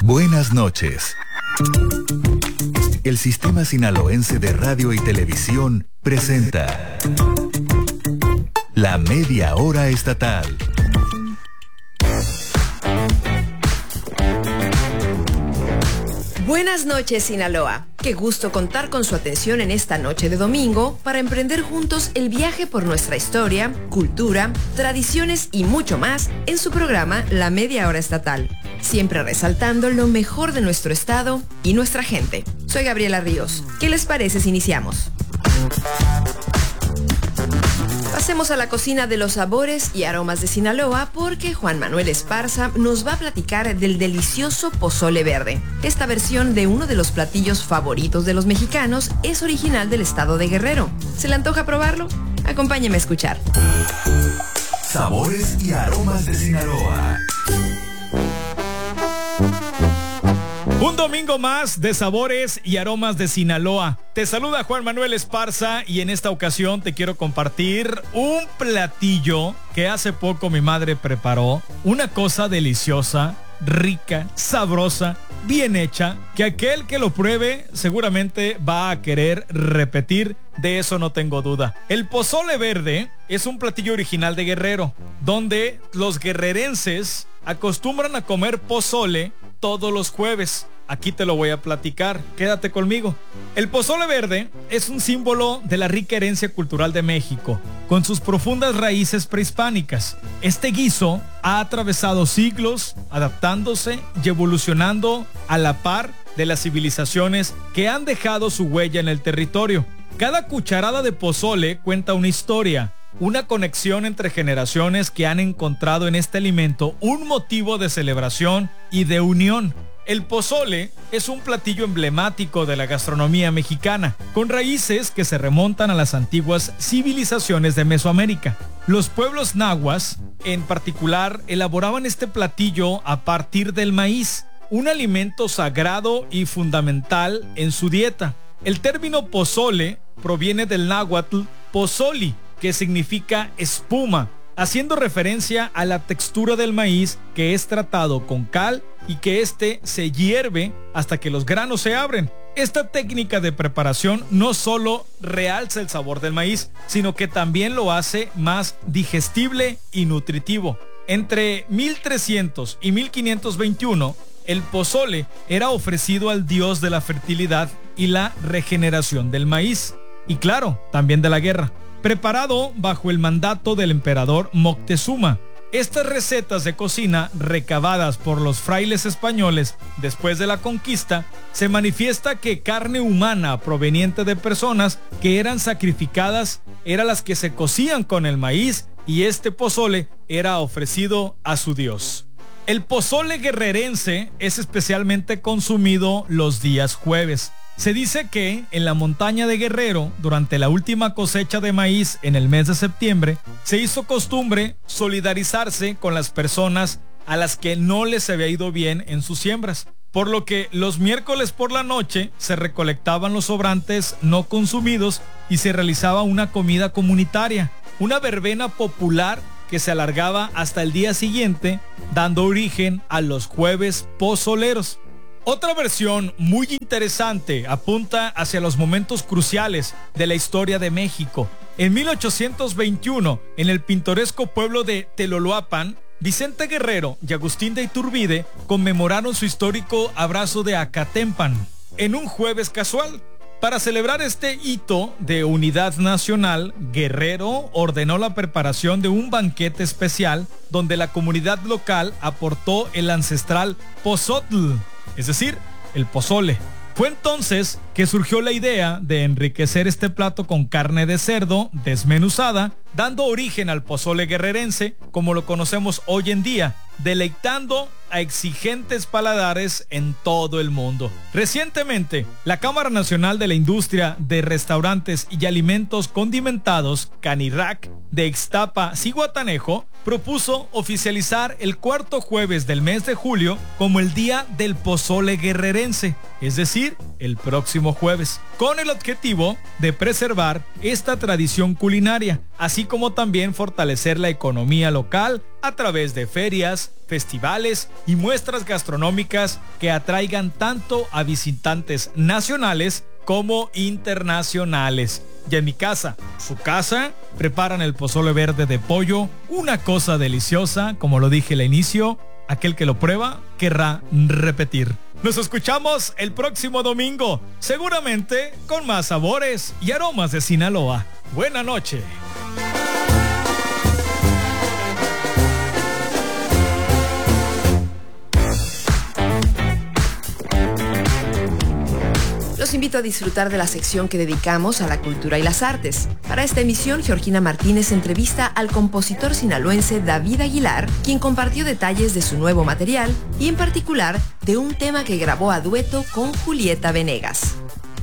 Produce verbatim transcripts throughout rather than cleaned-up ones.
Buenas noches. El Sistema Sinaloense de Radio y Televisión presenta La Media Hora Estatal. Buenas noches, Sinaloa. Qué gusto contar con su atención en esta noche de domingo para emprender juntos el viaje por nuestra historia, cultura, tradiciones y mucho más en su programa La Media Hora Estatal. Siempre resaltando lo mejor de nuestro estado y nuestra gente. Soy Gabriela Ríos. ¿Qué les parece si iniciamos? Pasemos a la cocina de los sabores y aromas de Sinaloa porque Juan Manuel Esparza nos va a platicar del delicioso pozole verde. Esta versión de uno de los platillos favoritos de los mexicanos es original del estado de Guerrero. ¿Se le antoja probarlo? Acompáñeme a escuchar. Sabores y aromas de Sinaloa. Un domingo más de sabores y aromas de Sinaloa. Te saluda Juan Manuel Esparza y en esta ocasión te quiero compartir un platillo que hace poco mi madre preparó. Una cosa deliciosa, rica, sabrosa, bien hecha, que aquel que lo pruebe seguramente va a querer repetir. De eso no tengo duda. El pozole verde es un platillo original de Guerrero, donde los guerrerenses acostumbran a comer pozole todos los jueves. Aquí te lo voy a platicar, quédate conmigo. El pozole verde es un símbolo de la rica herencia cultural de México, con sus profundas raíces prehispánicas. Este guiso ha atravesado siglos, adaptándose y evolucionando a la par de las civilizaciones que han dejado su huella en el territorio. Cada cucharada de pozole cuenta una historia, una conexión entre generaciones que han encontrado en este alimento un motivo de celebración y de unión. El pozole es un platillo emblemático de la gastronomía mexicana, con raíces que se remontan a las antiguas civilizaciones de Mesoamérica. Los pueblos nahuas, en particular, elaboraban este platillo a partir del maíz, un alimento sagrado y fundamental en su dieta. El término pozole proviene del náhuatl pozoli, que significa espuma, haciendo referencia a la textura del maíz que es tratado con cal y que éste se hierve hasta que los granos se abren. Esta técnica de preparación no solo realza el sabor del maíz, sino que también lo hace más digestible y nutritivo. Entre mil trescientos y mil quinientos veintiuno, el pozole era ofrecido al dios de la fertilidad y la regeneración del maíz, y claro, también de la guerra. Preparado bajo el mandato del emperador Moctezuma. Estas recetas de cocina recabadas por los frailes españoles después de la conquista, se manifiesta que carne humana proveniente de personas que eran sacrificadas eran las que se cocían con el maíz y este pozole era ofrecido a su dios. El pozole guerrerense es especialmente consumido los días jueves. Se dice que en la montaña de Guerrero, durante la última cosecha de maíz en el mes de septiembre, se hizo costumbre solidarizarse con las personas a las que no les había ido bien en sus siembras, por lo que los miércoles por la noche se recolectaban los sobrantes no consumidos y se realizaba una comida comunitaria, una verbena popular que se alargaba hasta el día siguiente, dando origen a los jueves pozoleros. Otra versión muy interesante apunta hacia los momentos cruciales de la historia de México. En mil ochocientos veintiuno, en el pintoresco pueblo de Teloloapan, Vicente Guerrero y Agustín de Iturbide conmemoraron su histórico abrazo de Acatempan en un jueves casual. Para celebrar este hito de unidad nacional, Guerrero ordenó la preparación de un banquete especial donde la comunidad local aportó el ancestral pozotl, es decir, el pozole. Fue entonces que surgió la idea de enriquecer este plato con carne de cerdo desmenuzada, dando origen al pozole guerrerense como lo conocemos hoy en día, deleitando a exigentes paladares en todo el mundo. Recientemente, la Cámara Nacional de la Industria de Restaurantes y Alimentos Condimentados, CANIRAC, de Ixtapa, Zihuatanejo, propuso oficializar el cuarto jueves del mes de julio como el Día del Pozole Guerrerense, es decir, el próximo jueves, con el objetivo de preservar esta tradición culinaria, así como también fortalecer la economía local a través de ferias, festivales y muestras gastronómicas que atraigan tanto a visitantes nacionales como internacionales. Y en mi casa, su casa, preparan el pozole verde de pollo, una cosa deliciosa, como lo dije al inicio, aquel que lo prueba querrá repetir. Nos escuchamos el próximo domingo, seguramente con más sabores y aromas de Sinaloa. Buena noche. Los invito a disfrutar de la sección que dedicamos a la cultura y las artes. Para esta emisión, Georgina Martínez entrevista al compositor sinaloense David Aguilar, quien compartió detalles de su nuevo material y en particular de un tema que grabó a dueto con Julieta Venegas.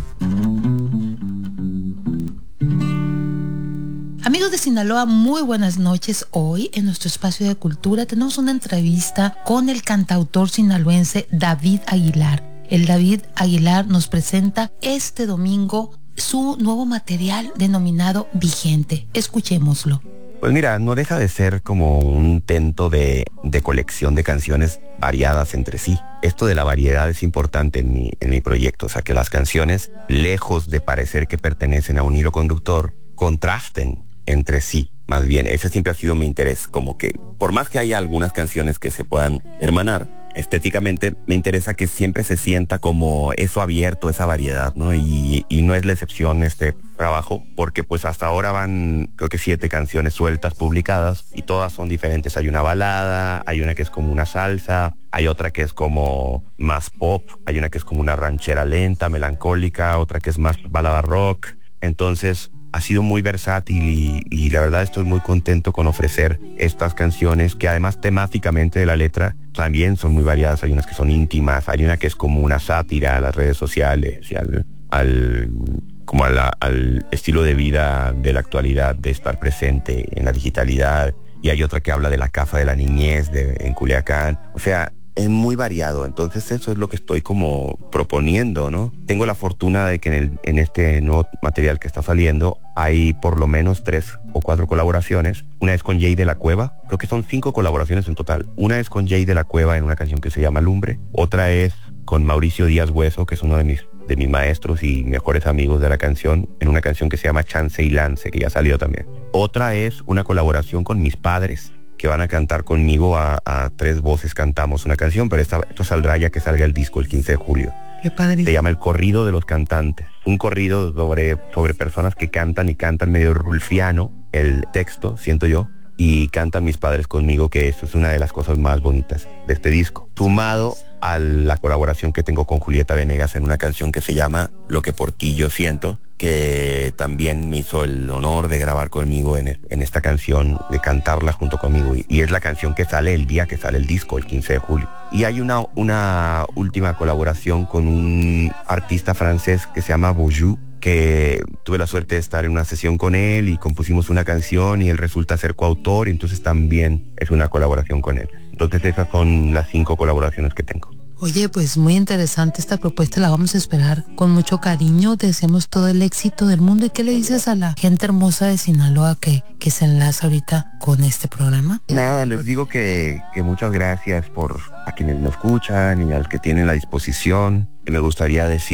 Amigos de Sinaloa, muy buenas noches. Hoy en nuestro espacio de cultura tenemos una entrevista con el cantautor sinaloense David Aguilar. El David Aguilar nos presenta este domingo su nuevo material denominado Vigente. Escuchémoslo. Pues mira, no deja de ser como un intento de, de colección de canciones variadas entre sí. Esto de la variedad es importante en mi, en mi proyecto, o sea que las canciones, lejos de parecer que pertenecen a un hilo conductor, contrasten entre sí. Más bien, ese siempre ha sido mi interés, como que por más que haya algunas canciones que se puedan hermanar, estéticamente me interesa que siempre se sienta como eso abierto, esa variedad, ¿no? Y, y no es la excepción este trabajo, porque pues hasta ahora van creo que siete canciones sueltas publicadas y todas son diferentes. Hay una balada, hay una que es como una salsa, hay otra que es como más pop, hay una que es como una ranchera lenta, melancólica, otra que es más balada rock. Entonces ha sido muy versátil y, y la verdad estoy muy contento con ofrecer estas canciones que además temáticamente de la letra también son muy variadas. Hay unas que son íntimas, hay una que es como una sátira a las redes sociales y al, al, como a la, al estilo de vida de la actualidad, de estar presente en la digitalidad, y hay otra que habla de la casa de la niñez de, en Culiacán. O sea, es muy variado, entonces eso es lo que estoy como proponiendo, ¿no? Tengo la fortuna de que en, el, en este nuevo material que está saliendo hay por lo menos tres o cuatro colaboraciones. Una es con Jay de la Cueva, creo que son cinco colaboraciones en total. Una es con Jay de la Cueva en una canción que se llama Lumbre. Otra es con Mauricio Díaz Hueso, que es uno de mis, de mis maestros y mejores amigos de la canción, en una canción que se llama Chance y Lance, que ya salió también. Otra es una colaboración con mis padres, que van a cantar conmigo, a, a tres voces cantamos una canción, pero esta, esto saldrá ya que salga el disco el quince de julio. Qué padre. Se llama El Corrido de los Cantantes. Un corrido sobre, sobre personas que cantan y cantan medio rulfiano, el texto, siento yo, y cantan mis padres conmigo, que eso es una de las cosas más bonitas de este disco. Sumado a la colaboración que tengo con Julieta Venegas en una canción que se llama Lo que por ti yo siento, que también me hizo el honor de grabar conmigo en, en esta canción, de cantarla junto conmigo, y, y es la canción que sale el día que sale el disco, el quince de julio. Y hay una, una última colaboración con un artista francés que se llama Boujou, que tuve la suerte de estar en una sesión con él y compusimos una canción y él resulta ser coautor, y entonces también es una colaboración con él. Entonces esas son las cinco colaboraciones que tengo. Oye, pues muy interesante esta propuesta, la vamos a esperar con mucho cariño. Deseamos todo el éxito del mundo. ¿Y qué le dices a la gente hermosa de Sinaloa que, que se enlaza ahorita con este programa? Nada, les digo que, que muchas gracias por a quienes me escuchan y a los que tienen la disposición. Me gustaría decir